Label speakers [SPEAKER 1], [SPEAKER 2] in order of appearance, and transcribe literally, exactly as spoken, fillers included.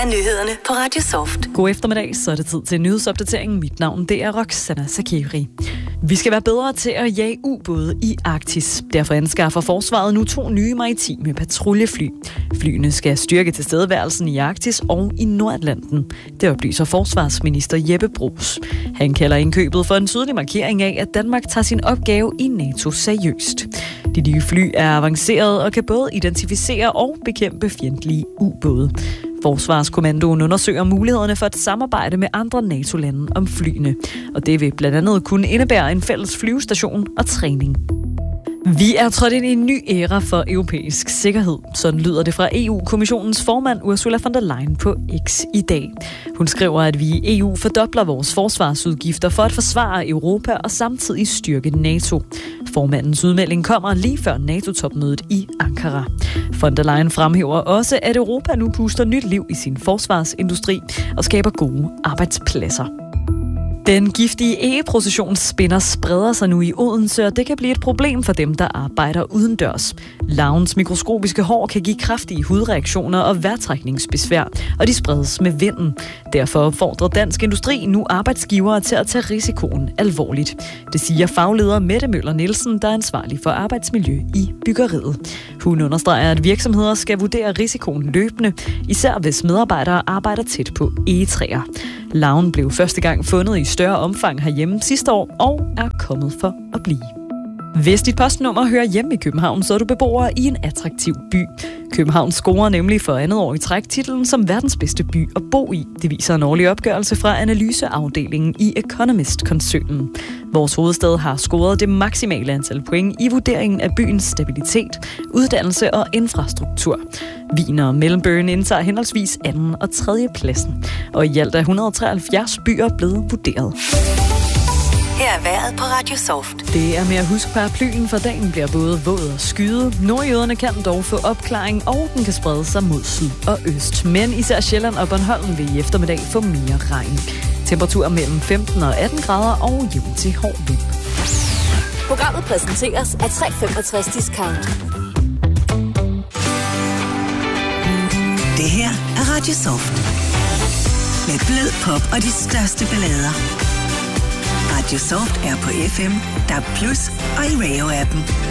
[SPEAKER 1] af nyhederne på Radio Soft.
[SPEAKER 2] God eftermiddag, så er det tid til nyhedsopdateringen. Mit navn det er Roxana Sakiri. Vi skal være bedre til at jage ubåde i Arktis. Derfor anskaffer forsvaret nu to nye maritime patruljefly. Flyene skal styrke tilstedeværelsen i Arktis og i Nordatlanten. Det oplyser forsvarsminister Jeppe Bruus. Han kalder indkøbet for en tydelig markering af, at Danmark tager sin opgave i NATO seriøst. De nye fly er avancerede og kan både identificere og bekæmpe fjendtlige ubåde. Forsvarskommandoen undersøger mulighederne for et samarbejde med andre NATO-lande om flyene, og det vil blandt andet kunne indebære en fælles flyvestation og træning. Vi er trådt ind i en ny æra for europæisk sikkerhed. Sådan lyder det fra E U-kommissionens formand Ursula von der Leyen på X i dag. Hun skriver, at vi i E U fordobler vores forsvarsudgifter for at forsvare Europa og samtidig styrke NATO. Formandens udmelding kommer lige før NATO-topmødet i Ankara. Von der Leyen fremhæver også, at Europa nu puster nyt liv i sin forsvarsindustri og skaber gode arbejdspladser. Den giftige egeprocessionsspinder spreder sig nu i Odense, og det kan blive et problem for dem, der arbejder udendørs. Larvens mikroskopiske hår kan give kraftige hudreaktioner og vejrtrækningsbesvær, og de spredes med vinden. Derfor opfordrer Dansk Industri nu arbejdsgivere til at tage risikoen alvorligt. Det siger fagleder Mette Møller Nielsen, der er ansvarlig for arbejdsmiljø i byggeriet. Hun understreger, at virksomheder skal vurdere risikoen løbende, især hvis medarbejdere arbejder tæt på egetræer. Larven blev første gang fundet i større omfang herhjemme sidste år og er kommet for at blive. Hvis dit postnummer hører hjemme i København, så er du beboer i en attraktiv by. København scorer nemlig for andet år i træk titlen som verdens bedste by at bo i. Det viser en årlig opgørelse fra analyseafdelingen i Economist-koncernen. Vores hovedstad har scoret det maksimale antal point i vurderingen af byens stabilitet, uddannelse og infrastruktur. Wien og Melbourne indtager henholdsvis anden og tredje pladsen. Og i alt er et hundrede og treoghalvfjerds byer blevet vurderet.
[SPEAKER 1] Her er vejret på Radio Soft.
[SPEAKER 2] Det er med at huske paraplyen, for dagen bliver både våd og skyet. Nordjyderne kan dog få opklaring, og den kan sprede sig mod syd og øst. Men især Sjælland og Bornholm vil i eftermiddag få mere regn. Temperaturer mellem femten og atten grader og jævn til hård vind.
[SPEAKER 3] Programmet præsenteres af tre femogtres Discount.
[SPEAKER 1] Det her er Radio Soft. Med blød pop og de største ballader. Radio Soft er på F M, D A B plus og i Radio-appen.